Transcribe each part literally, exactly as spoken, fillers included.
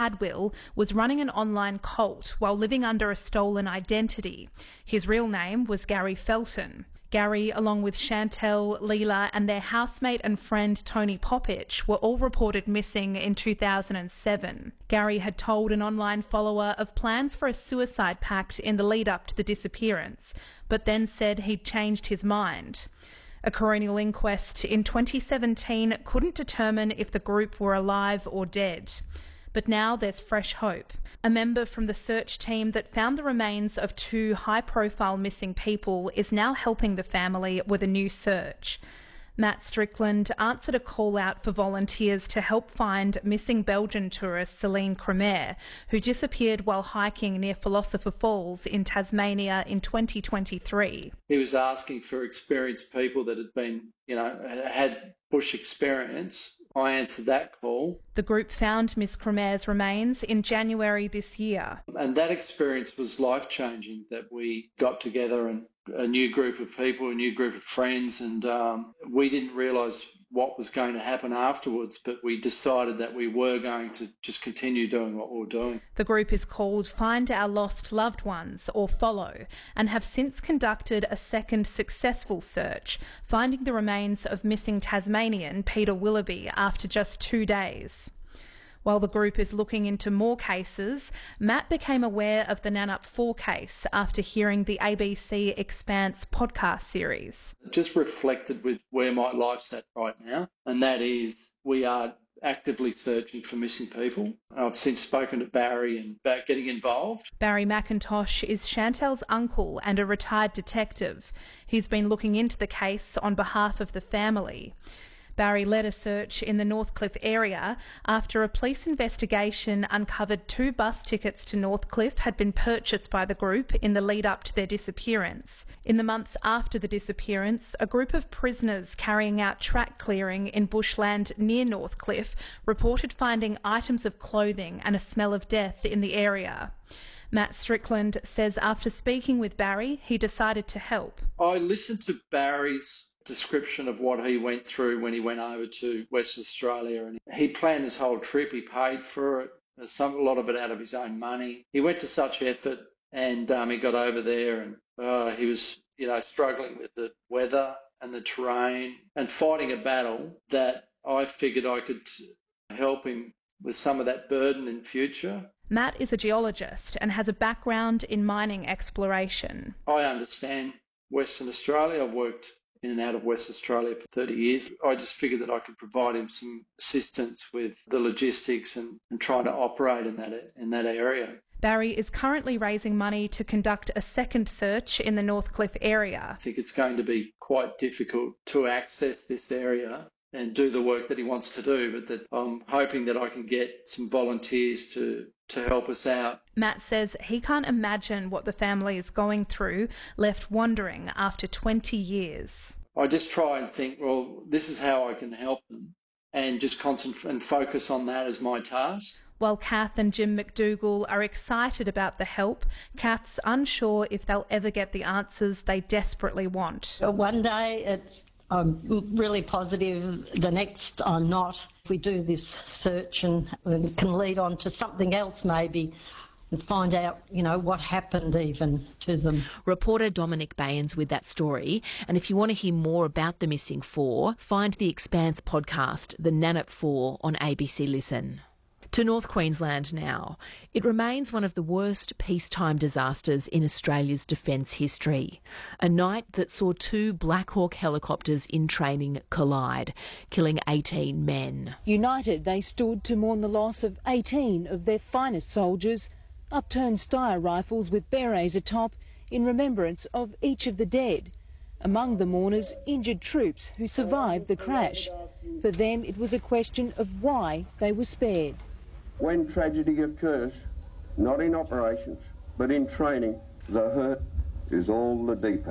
Cadwell was running an online cult while living under a stolen identity. His real name was Gary Felton. Gary, along with Chantel, Leela and their housemate and friend Tony Poppich, were all reported missing in two thousand seven. Gary had told an online follower of plans for a suicide pact in the lead-up to the disappearance, but then said he'd changed his mind. A coronial inquest in twenty seventeen couldn't determine if the group were alive or dead. But now there's fresh hope. A member from the search team that found the remains of two high-profile missing people is now helping the family with a new search. Matt Strickland answered a call-out for volunteers to help find missing Belgian tourist Celine Cremer, who disappeared while hiking near Philosopher Falls in Tasmania in twenty twenty-three. He was asking for experienced people that had been, you know, had bush experience. I answered that call. The group found Miss Cremer's remains in January this year. And that experience was life-changing, that we got together and a new group of people, a new group of friends, and um, we didn't realise what was going to happen afterwards, but we decided that we were going to just continue doing what we were doing. The group is called Find Our Lost Loved Ones, or Follow, and have since conducted a second successful search, finding the remains of missing Tasmanian Peter Willoughby after just two days. While the group is looking into more cases, Matt became aware of the Nannup four case after hearing the A B C Expanse podcast series. It just reflected with where my life's at right now, and that is we are actively searching for missing people. I've since spoken to Barry and about getting involved. Barry McIntosh is Chantel's uncle and a retired detective. He's been looking into the case on behalf of the family. Barry led a search in the Northcliffe area after a police investigation uncovered two bus tickets to Northcliffe had been purchased by the group in the lead-up to their disappearance. In the months after the disappearance, a group of prisoners carrying out track clearing in bushland near Northcliffe reported finding items of clothing and a smell of death in the area. Matt Strickland says after speaking with Barry, he decided to help. I listened to Barry's description of what he went through when he went over to Western Australia, and he planned this whole trip. He paid for it, some, a lot of it out of his own money. He went to such effort, and um, he got over there, and uh, he was, you know, struggling with the weather and the terrain and fighting a battle that I figured I could help him with some of that burden in future. Matt is a geologist and has a background in mining exploration. I understand Western Australia. I've worked in and out of West Australia for thirty years. I just figured that I could provide him some assistance with the logistics and, and trying to operate in that in that area. Barry is currently raising money to conduct a second search in the Northcliffe area. I think it's going to be quite difficult to access this area and do the work that he wants to do, but that I'm hoping that I can get some volunteers to to help us out. Matt says he can't imagine what the family is going through, left wondering after twenty years. I just try and think, well, this is how I can help them, and just concentrate and focus on that as my task. While Kath and Jim McDougall are excited about the help, Kath's unsure if they'll ever get the answers they desperately want. One day it's I'm really positive, the next I'm not. If we do this search and, and can lead on to something else maybe and find out, you know, what happened even to them. Reporter Dominic Bayans with that story. And if you want to hear more about the missing four, find the Expanse podcast, The Nannup Four, on A B C Listen. To North Queensland now. It remains one of the worst peacetime disasters in Australia's defence history. A night that saw two Black Hawk helicopters in training collide, killing eighteen men. United, they stood to mourn the loss of eighteen of their finest soldiers, upturned Steyr rifles with berets atop in remembrance of each of the dead. Among the mourners, injured troops who survived the crash. For them, it was a question of why they were spared. When tragedy occurs, not in operations, but in training, the hurt is all the deeper.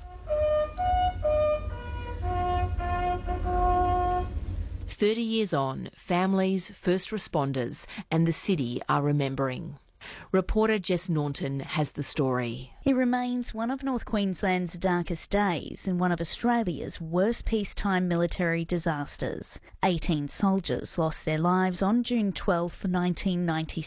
Thirty years on, families, first responders and the city are remembering. Reporter Jess Naunton has the story. It remains one of North Queensland's darkest days and one of Australia's worst peacetime military disasters. eighteen soldiers lost their lives on June twelfth, nineteen ninety-six.